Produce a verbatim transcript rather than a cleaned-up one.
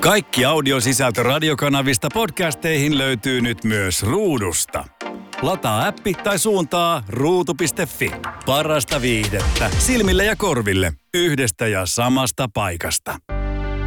Kaikki audiosisältö radiokanavista podcasteihin löytyy nyt myös Ruudusta. Lataa appi tai suuntaa ruutu piste fi. Parasta viihdettä silmille ja korville yhdestä ja samasta paikasta.